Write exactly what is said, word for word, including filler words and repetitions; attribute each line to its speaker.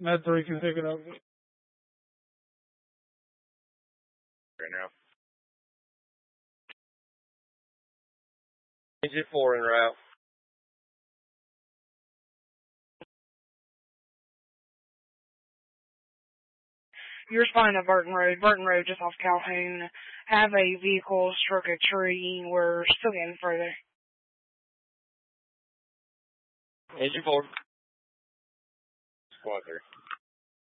Speaker 1: Med three can pick it up.
Speaker 2: Right now. Engine four en route.
Speaker 3: You're responding to Burton Road. Burton Road just off Calhoun. Have a vehicle struck a tree. We're still getting further.
Speaker 2: Engine four. Squad three.